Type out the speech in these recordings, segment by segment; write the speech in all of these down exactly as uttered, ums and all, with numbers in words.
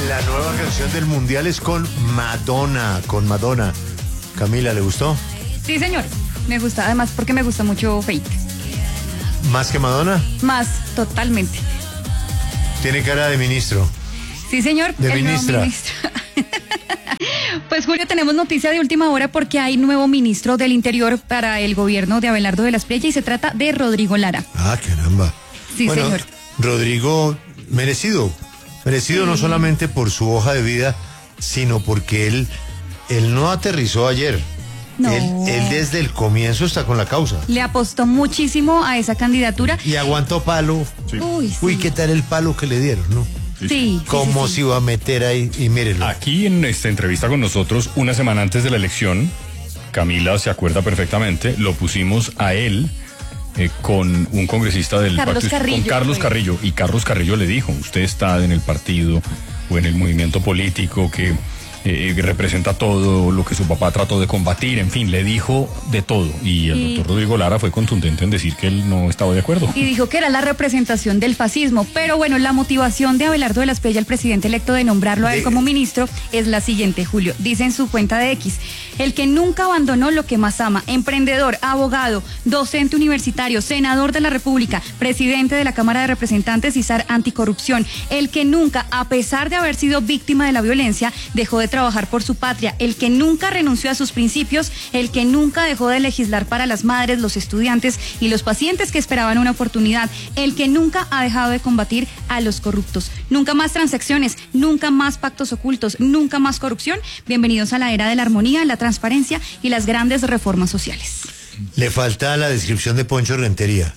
La nueva canción del Mundial es con Madonna, con Madonna. Camila, ¿le gustó? Sí, señor. Me gusta, además porque me gusta mucho Fate. ¿Más que Madonna? Más, totalmente. Tiene cara de ministro. Sí, señor. De el ministra. nuevo ministro. Pues, Julio, tenemos noticia de última hora porque hay nuevo ministro del Interior para el gobierno de Abelardo de la Espriella y se trata de Rodrigo Lara. Ah, caramba. Sí, bueno, señor. Rodrigo, merecido. Merecido sí. No solamente por su hoja de vida, sino porque él, él no aterrizó ayer. No. Él, él desde el comienzo está con la causa. Le apostó muchísimo a esa candidatura. Y aguantó palo. Sí. Uy, sí. Uy, ¿qué tal el palo que le dieron, no? Sí. sí ¿Cómo sí, sí, se iba a meter ahí? Y mírenlo. Aquí en esta entrevista con nosotros, una semana antes de la elección, Camila se acuerda perfectamente, lo pusimos a él eh, con un congresista del Carlos partido, Carrillo, con Carlos fue. Carrillo. Y Carlos Carrillo le dijo, usted está en el partido o en el movimiento político que eh, representa todo lo que su papá trató de combatir, en fin, le dijo de todo. Y el y... doctor Rodrigo Lara fue contundente en decir que él no estaba de acuerdo. Y dijo que era la representación del fascismo. Pero bueno, la motivación de Abelardo de la Espriella, el presidente electo, de nombrarlo a él como ministro, es la siguiente, Julio. Dice en su cuenta de X: el que nunca abandonó lo que más ama, emprendedor, abogado, docente universitario, senador de la República, presidente de la Cámara de Representantes y zar anticorrupción, el que nunca, a pesar de haber sido víctima de la violencia, dejó de trabajar por su patria, el que nunca renunció a sus principios, el que nunca dejó de legislar para las madres, los estudiantes y los pacientes que esperaban una oportunidad, el que nunca ha dejado de combatir a los corruptos. Nunca más transacciones, nunca más pactos ocultos, nunca más corrupción. Bienvenidos a la era de la armonía, la transparencia y las grandes reformas sociales. Le falta la descripción de Poncho Rentería.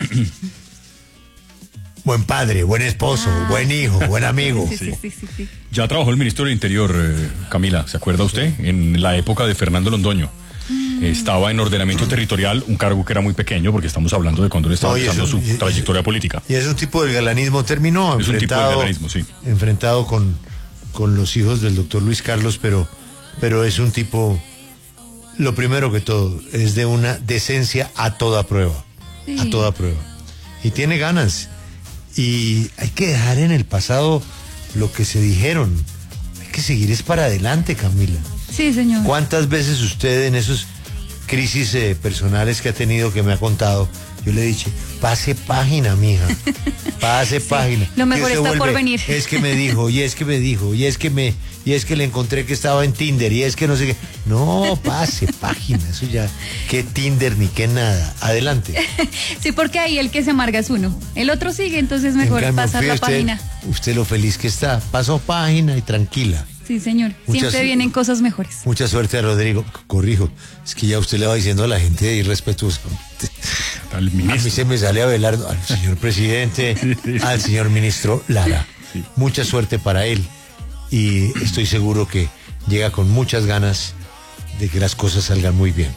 Buen padre, buen esposo, ah. buen hijo, buen amigo. Sí, sí, sí, sí, sí. Ya trabajó el ministro del Interior, eh, Camila, ¿se acuerda usted? En la época de Fernando Londoño. Mm. Estaba en ordenamiento territorial, un cargo que era muy pequeño porque estamos hablando de cuando él estaba no, empezando su y, trayectoria política. Y es un tipo de galanismo, terminó es enfrentado, un tipo de galanismo, sí. enfrentado con, con los hijos del doctor Luis Carlos, pero, pero es un tipo, lo primero que todo, es de una decencia a toda prueba, sí. a toda prueba. Y tiene ganas. Y hay que dejar en el pasado lo que se dijeron. Hay que seguir es para adelante, Camila. Sí, señor. ¿Cuántas veces usted en esos crisis eh, personales que ha tenido, que me ha contado, yo le he dicho, pase página, mija, pase sí, página? Lo mejor está vuelve, por venir. Es que me dijo, y es que me dijo, y es que me, y es que le encontré que estaba en Tinder, y es que no sé qué. No, pase página, eso ya, qué Tinder ni qué nada. Adelante. Sí, porque ahí el que se amarga es uno. El otro sigue, entonces mejor cambio, pasar la usted, página. Usted lo feliz que está, pasó página y tranquila. Sí, señor. Muchas, siempre vienen cosas mejores. Mucha suerte a Rodrigo. Corrijo, es que ya usted le va diciendo a la gente irrespetuosa. Al ministro. A mí se me sale Abelardo, al señor presidente, sí, sí. al señor ministro Lara. Sí. Mucha suerte para él y estoy seguro que llega con muchas ganas de que las cosas salgan muy bien.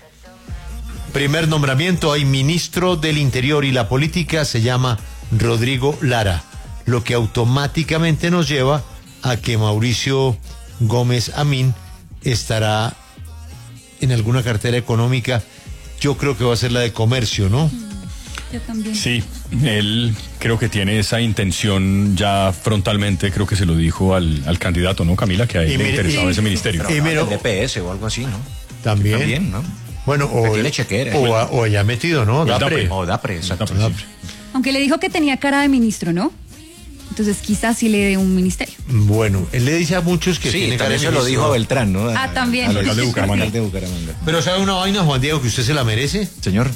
Primer nombramiento, hay ministro del Interior y la política se llama Rodrigo Lara, lo que automáticamente nos lleva a que Mauricio Gómez Amín estará en alguna cartera económica. Yo creo que va a ser la de comercio, ¿no? Yo también. Sí, él creo que tiene esa intención ya frontalmente, creo que se lo dijo al, al candidato, ¿no, Camila? Que a él y le mire, interesaba y, ese ministerio. Pero, y mira, el D P S o algo así, ¿no? También. También, ¿no? Bueno, o, tiene chequera. O, a, o haya metido, ¿no? Dapre. O Dapre, exacto. Dapre. Aunque le dijo que tenía cara de ministro, ¿no? Entonces quizás sí le dé un ministerio. Bueno, él le dice a muchos que sí, tiene cara de ministro. Eso lo dijo a Beltrán, ¿no? Ah, también. Al alcalde de Bucaramanga. de Bucaramanga. Pero ¿sabe una vaina, Juan Diego, que usted se la merece? Señor.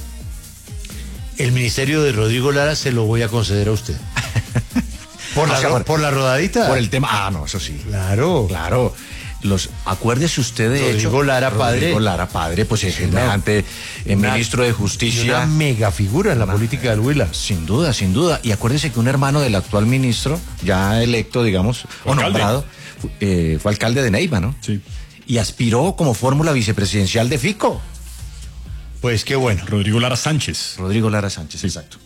El ministerio de Rodrigo Lara se lo voy a conceder a usted. ¿Por, la, o sea, por, ¿Por la rodadita? Por el tema. Ah, no, eso sí. Claro. Claro. Los, acuérdese usted de Rodrigo hecho. Rodrigo Lara Padre. Rodrigo Lara Padre, pues es semejante eh, ministro de Justicia. Una mega figura en la una, política del Huila. Sin duda, sin duda. Y acuérdese que un hermano del actual ministro, ya electo, digamos, o alcalde. nombrado, eh, fue alcalde de Neiva, ¿no? Sí. Y aspiró como fórmula vicepresidencial de Fico. Pues qué bueno. Rodrigo Lara Sánchez. Rodrigo Lara Sánchez, sí. Exacto.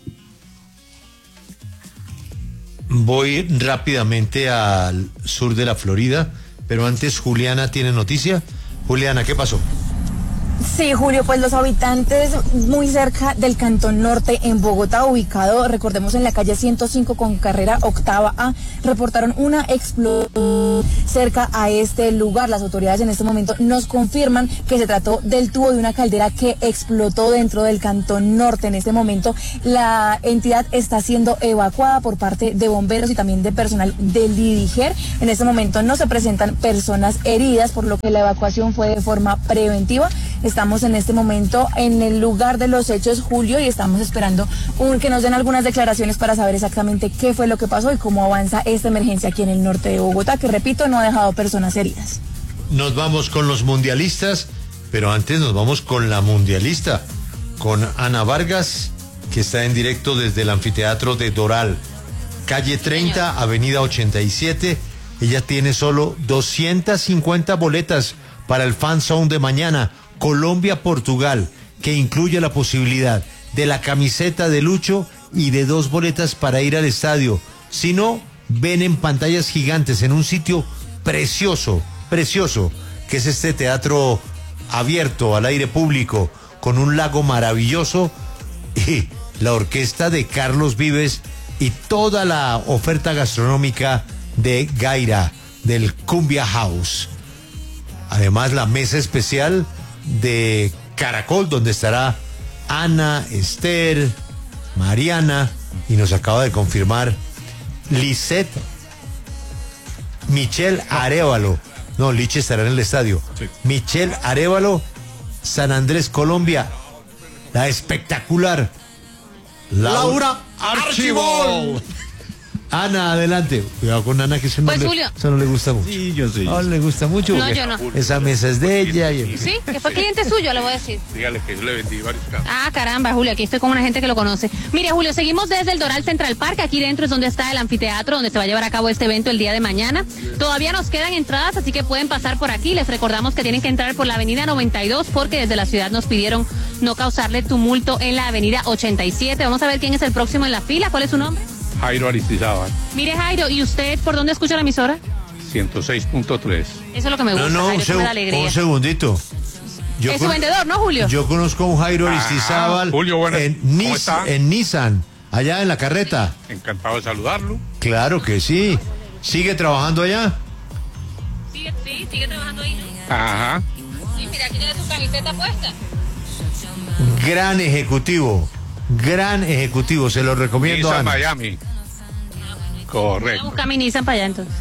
Voy rápidamente al sur de la Florida, pero antes Juliana tiene noticia. Juliana, ¿qué pasó? Sí, Julio, pues los habitantes muy cerca del Cantón Norte en Bogotá, ubicado, recordemos, en la calle ciento cinco con carrera octava A, reportaron una explosión cerca a este lugar. Las autoridades en este momento nos confirman que se trató del tubo de una caldera que explotó dentro del Cantón Norte. En este momento la entidad está siendo evacuada por parte de bomberos y también de personal del Lidiger. En este momento no se presentan personas heridas, por lo que la evacuación fue de forma preventiva. Estamos en este momento en el lugar de los hechos, Julio, y estamos esperando un, que nos den algunas declaraciones para saber exactamente qué fue lo que pasó y cómo avanza esta emergencia aquí en el norte de Bogotá, que repito, no ha dejado personas heridas. Nos vamos con los mundialistas, pero antes nos vamos con la mundialista, con Ana Vargas, que está en directo desde el anfiteatro de Doral, calle treinta, avenida ochenta y siete. Ella tiene solo doscientas cincuenta boletas para el Fan Zone de mañana, Colombia-Portugal, que incluye la posibilidad de la camiseta de Lucho y de dos boletas para ir al estadio. Si no, ven en pantallas gigantes en un sitio precioso, precioso, que es este teatro abierto al aire público, con un lago maravilloso y la orquesta de Carlos Vives y toda la oferta gastronómica de Gaira, del Cumbia House. Además, la mesa especial de Caracol, donde estará Ana, Esther, Mariana, y nos acaba de confirmar Lisette, Michelle Arévalo. No, Liche estará en el estadio. Sí. Michelle Arévalo, San Andrés, Colombia. La espectacular Laura, Laura Archibol. Ana, adelante. Cuidado con Ana, que eso, pues, no, Julio, le, eso no le gusta mucho. Sí, yo sí. No le gusta mucho. No, yo no. Esa mesa es de ella. Y... Sí, que fue cliente suyo, le voy a decir. Dígale que yo le vendí varios carros. Ah, caramba, Julio, aquí estoy con una gente que lo conoce. Mire, Julio, seguimos desde el Doral Central Park. Aquí dentro es donde está el anfiteatro, donde se va a llevar a cabo este evento el día de mañana. Todavía nos quedan entradas, así que pueden pasar por aquí. Les recordamos que tienen que entrar por la avenida noventa y dos, porque desde la ciudad nos pidieron no causarle tumulto en la avenida ochenta y siete. Vamos a ver quién es el próximo en la fila. ¿Cuál es su nombre? Jairo Aristizábal. Mire, Jairo, ¿y usted por dónde escucha la emisora? ciento seis punto tres. Eso es lo que me gusta, no, no, Jairo, un, eso me da alegría. un segundito. Yo es con... su vendedor, ¿no, Julio? Yo conozco a un Jairo Aristizábal ah, Julio, bueno, en, Nis, en Nissan, allá en la carreta. Encantado de saludarlo. Claro que sí. ¿Sigue trabajando allá? Sí, sí, sigue trabajando ahí, ¿no? Ajá. Sí, mira, aquí tiene su camiseta puesta. Gran ejecutivo, gran ejecutivo, se lo recomiendo. Nissan Ana. Miami. Correcto. Voy a buscar mi Nissan para allá entonces.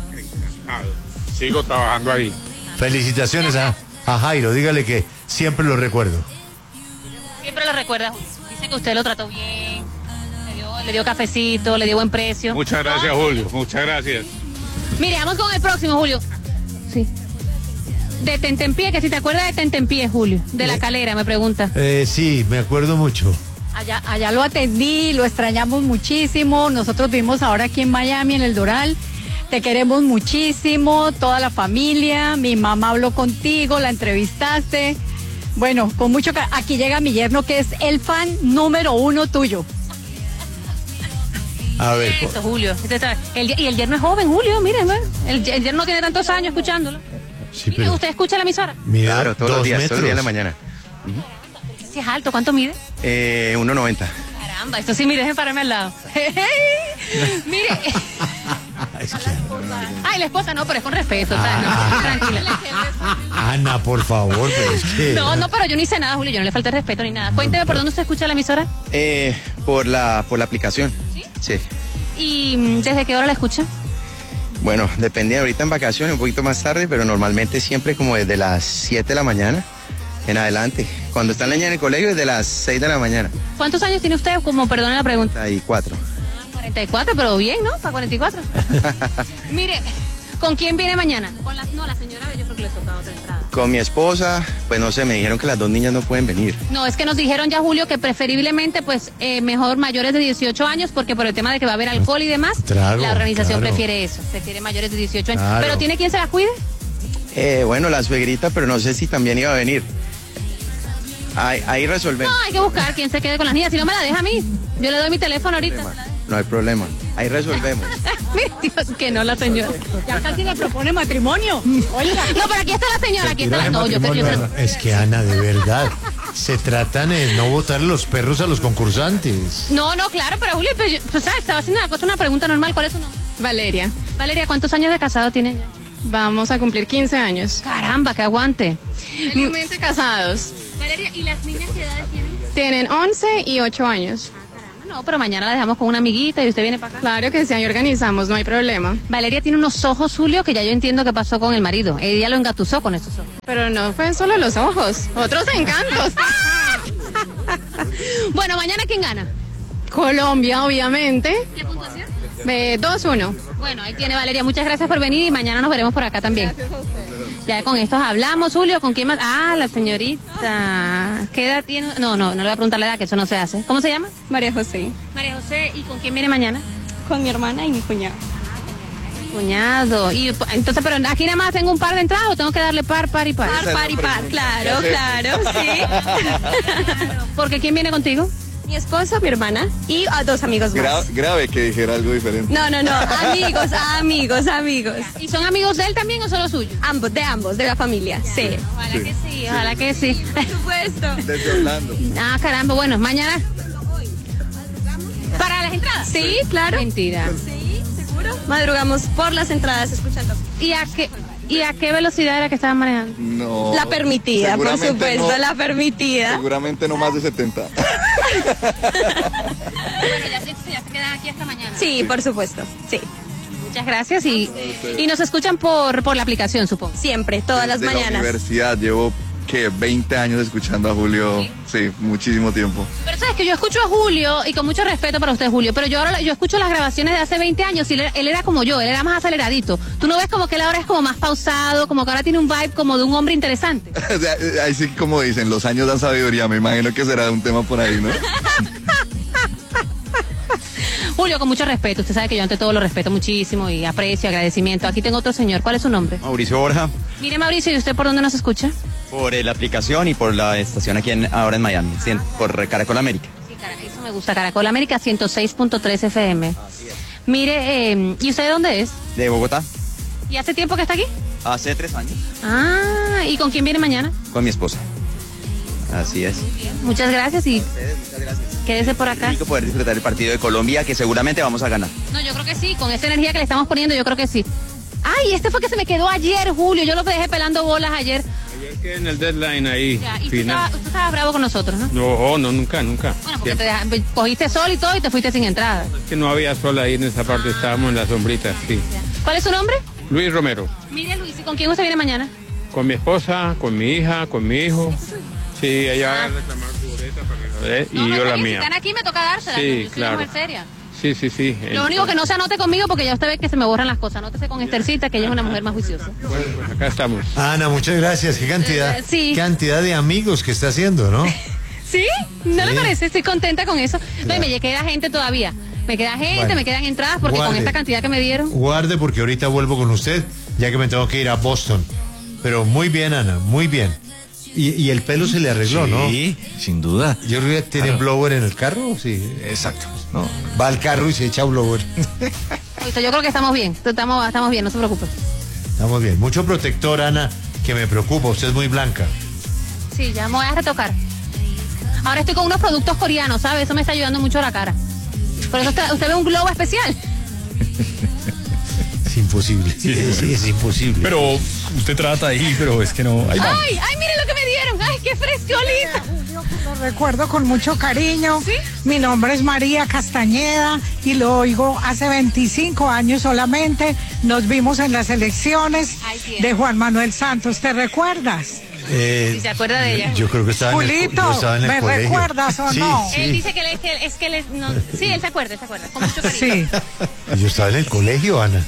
Sigo trabajando ahí. Felicitaciones a, a Jairo, dígale que siempre lo recuerdo. Siempre lo recuerda. Dice que usted lo trató bien, le dio, le dio cafecito, le dio buen precio. Muchas gracias, Julio, muchas gracias. Mire, vamos con el próximo, Julio. Sí. De Tentempié, que si te acuerdas de Tentempié, Julio, de La Calera, me pregunta. Eh, sí, me acuerdo mucho. Allá, allá lo atendí, lo extrañamos muchísimo. Nosotros vivimos ahora aquí en Miami, en el Doral. Te queremos muchísimo, toda la familia. Mi mamá habló contigo, la entrevistaste. Bueno, con mucho ca- aquí llega mi yerno, que es el fan número uno tuyo. A ver. Eso, Julio. El, y el yerno es joven, Julio, mire, el, el yerno tiene tantos años escuchándolo. Sí, mire, pero... ¿usted escucha la emisora? Mira, claro, todos los días, metros. todos los días en la mañana. Uh-huh. Si es alto, ¿cuánto mide? Eh, uno noventa. Caramba, esto sí, mire, dejen pararme al lado. Mire. Ay, la esposa no, pero es con respeto, ¿sabes? No, tranquila. Ana, por favor, pero es que... No, no, pero yo ni sé nada, Julio, yo no le falta respeto ni nada. Cuénteme, ¿por dónde usted escucha la emisora? Eh, por la, por la aplicación. ¿Sí? Sí. ¿Y desde qué hora la escucha? Bueno, depende ahorita en vacaciones, un poquito más tarde, pero normalmente siempre como desde las siete de la mañana en adelante. Cuando está la niña en el colegio, desde las seis de la mañana. ¿Cuántos años tiene usted? Como, perdone la pregunta. cuarenta y cuatro. cuarenta y cuatro, pero bien, ¿no? Para cuarenta y cuatro. Mire, ¿con quién viene mañana? Con la, no, la señora, yo creo que le toca otra entrada. Con mi esposa, pues no sé, me dijeron que las dos niñas no pueden venir. No, es que nos dijeron ya, Julio, que preferiblemente, pues, eh, mejor mayores de dieciocho años, porque por el tema de que va a haber alcohol y demás, Trago, la organización claro. prefiere eso, prefiere mayores de dieciocho años. Claro. ¿Pero tiene quien se la cuide? Eh, bueno, la suegrita, pero no sé si también iba a venir. Ahí, ahí resolvemos. No, hay que buscar quien se quede con las niñas, si no me la deja a mí. Yo le doy mi teléfono ahorita. no hay problema. Ahí resolvemos. Dios, que no la señora. Ya casi le propone matrimonio. Oiga. No, pero aquí está la señora, aquí está. No, yo, yo, yo, Es que Ana, de verdad, se tratan de no botarle los perros a los concursantes. No, no, claro, pero Julio, pero yo, pues, ¿sabes? Estaba haciendo una cosa, una pregunta normal. ¿Cuál es su nombre? Valeria. Valeria, ¿cuántos años de casado tienen ya? Vamos a cumplir quince años. Caramba, que aguante. Felizmente casados. Valeria, ¿y las niñas qué edades tienen? Tienen once y ocho años. No, pero mañana la dejamos con una amiguita y usted viene para acá. Claro que sí, ahí organizamos, no hay problema. Valeria tiene unos ojos, Julio, que ya yo entiendo qué pasó con el marido. Ella lo engatusó con esos ojos. Pero no fue solo los ojos, otros encantos. Bueno, mañana ¿quién gana? Colombia, obviamente. ¿Qué puntuación? Eh, dos uno. Bueno, ahí tiene Valeria, muchas gracias por venir y mañana nos veremos por acá también. Ya con estos hablamos, Julio, ¿con quién más? Ah, la señorita. ¿Qué edad tiene? No, no, no le voy a preguntar la edad, que eso no se hace. ¿Cómo se llama? María José. María José, ¿y con quién viene mañana? Con mi hermana y mi cuñado. Cuñado. Y entonces, pero aquí nada más tengo un par de entradas o tengo que darle par, par y par. Par, par y par, claro, claro, sí. Porque ¿quién viene contigo? Mi esposo, mi hermana y a dos amigos más. Gra grave que dijera algo diferente. No, no, no, amigos, amigos, amigos. ¿Y son amigos de él también o solo suyos? Ambos, de ambos, de la familia, sí. Ojalá sí. que sí, ojalá que sí. Por supuesto. Desde Orlando. Ah, caramba, bueno, mañana. ¿Para las entradas? Sí, claro. Mentira. Sí, seguro. Madrugamos por las entradas escuchando. ¿Y a qué, y a qué velocidad era que estaban manejando? No. La permitida, por supuesto, no, la permitida. Seguramente no más de setenta. Bueno, ya se, ya se quedan aquí hasta mañana. Sí, por supuesto, sí. Muchas gracias y, y nos escuchan por, por la aplicación, supongo. Siempre, todas Desde las mañanas. La universidad llevo, ¿qué? veinte años escuchando a Julio. Sí. sí, muchísimo tiempo. Pero sabes que yo escucho a Julio y con mucho respeto para usted, Julio, pero yo ahora yo escucho las grabaciones de hace veinte años y él, él era como yo, él era más aceleradito. Tú no ves como que él ahora es como más pausado, como que ahora tiene un vibe como de un hombre interesante. Ahí sí, como dicen, los años dan sabiduría, me imagino que será un tema por ahí, ¿no? Julio, con mucho respeto, usted sabe que yo ante todo lo respeto muchísimo y aprecio, agradecimiento. Aquí tengo otro señor, ¿cuál es su nombre? Mauricio Borja. Mire, Mauricio, ¿y usted por dónde nos escucha? Por eh, la aplicación y por la estación aquí en, ahora en Miami, por Caracol América. Sí, Caracol, eso me gusta, Caracol América ciento seis punto tres F M. Mire, eh, ¿y usted de dónde es? De Bogotá. ¿Y hace tiempo que está aquí? Hace tres años. Ah, ¿y con quién viene mañana? Con mi esposa. Así es. Muchas gracias y ustedes, muchas gracias. Quédese por acá. Es rico poder disfrutar el partido de Colombia, que seguramente vamos a ganar. No, yo creo que sí, con esa energía que le estamos poniendo, yo creo que sí. Ay, este fue que se me quedó ayer, Julio, yo lo dejé pelando bolas ayer. Ayer que en el deadline ahí. Ya, y tú estabas, tú estabas bravo con nosotros, ¿no? No, no, nunca, nunca. Bueno, porque te deja, cogiste sol y todo y te fuiste sin entrada. Es que no había sol ahí en esa parte, estábamos en la sombrita, sí. ¿Cuál es su nombre? Luis Romero. Mire, Luis, ¿y con quién usted viene mañana? Con mi esposa, con mi hija, con mi hijo. Sí, ella va a reclamar su boleta para que la dé y no, yo la si mía. están aquí me toca dársela. Sí, yo soy claro. una mujer seria. Sí, sí, sí. Lo Entonces, único que no se anote conmigo porque ya usted ve que se me borran las cosas. Anótese con Estercita, que ella es una mujer más juiciosa. Bueno, pues acá estamos. Ana, muchas gracias. Qué cantidad, Eh, sí. qué cantidad de amigos que está haciendo, ¿no? ¿Sí? ¿No Sí. le parece? Estoy contenta con eso. Claro. No, y me queda gente todavía. Me queda gente, Bueno, me quedan entradas porque guarde. con esta cantidad que me dieron. Guarde porque ahorita vuelvo con usted, ya que me tengo que ir a Boston. Pero muy bien, Ana, muy bien. Y, y el pelo se le arregló, sí, ¿no? Sí, sin duda. Yo creo que tiene Claro. blower en el carro, sí. Exacto. No. Va al carro y se echa blower. Oíste, yo creo que estamos bien. Estamos, estamos bien, no se preocupe. Estamos bien. Mucho protector, Ana, que me preocupa. Usted es muy blanca. Sí, ya me voy a retocar. Ahora estoy con unos productos coreanos, ¿sabe? Eso me está ayudando mucho a la cara. Por eso usted, usted ve un globo especial. Es imposible. Sí, sí, es, es imposible. Pero usted trata ahí, pero es que no. Ahí va. ¡Ay, ay, mire lo que me dieron! ¡Ay, qué frescolita! Lo recuerdo con mucho cariño. ¿Sí? Mi nombre es María Castañeda y lo oigo hace veinticinco años solamente. Nos vimos en las elecciones Ay, sí, de Juan Manuel Santos. ¿Te recuerdas? Eh, ¿Sí se acuerda de ella? Yo creo que estaba en el, Julito, yo estaba en el ¿me colegio. recuerdas o Sí, no? sí. Él dice que, él, es que, él, es que él es- no, sí, él se acuerda, él se acuerda, con mucho cariño. Sí. Yo estaba en el colegio, Ana.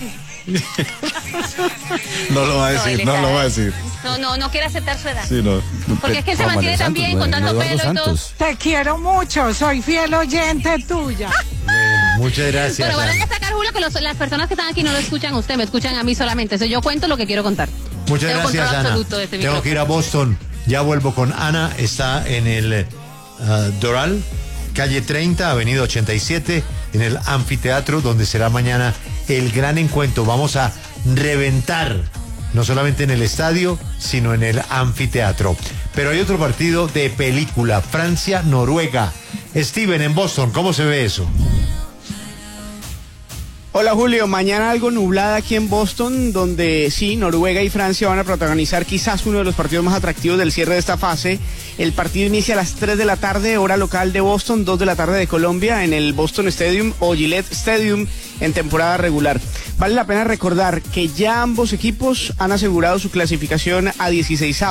No lo va a No, decir, él no está- lo va a decir. No, no, no quiere aceptar su edad. Sí, no. Porque es que él se mantiene tan bien con tanto pelo y todo. Te quiero mucho, soy fiel oyente tuya. Bueno, muchas gracias. Bueno, bueno, hay Ana. que destacar, Julio, que los- las personas que están aquí no lo escuchan a usted, me escuchan a mí solamente. Entonces yo cuento lo que quiero contar. Muchas Tengo gracias, control Ana. absoluto de este Tengo micrófono. que ir a Boston. Ya vuelvo con Ana. Está en el uh, Doral, calle treinta, avenida ochenta y siete, en el anfiteatro, donde será mañana el gran encuentro. Vamos a reventar, no solamente en el estadio, sino en el anfiteatro. Pero hay otro partido de película, Francia-Noruega. Steven, en Boston, ¿cómo se ve eso? Hola Julio, mañana algo nublada aquí en Boston, donde sí, Noruega y Francia van a protagonizar quizás uno de los partidos más atractivos del cierre de esta fase. El partido inicia a las tres de la tarde, hora local de Boston, dos de la tarde de Colombia, en el Boston Stadium o Gillette Stadium en temporada regular. Vale la pena recordar que ya ambos equipos han asegurado su clasificación a dieciséis